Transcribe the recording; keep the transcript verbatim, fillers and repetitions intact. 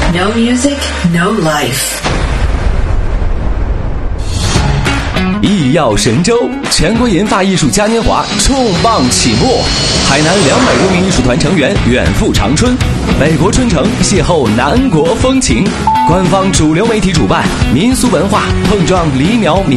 No music, no life. 艺耀神州全国研发艺术嘉年华重磅启幕，海南两百多名艺术团成员远赴长春，北国春城邂逅南国风情。官方主流媒体主办，民俗文化碰撞梨苗民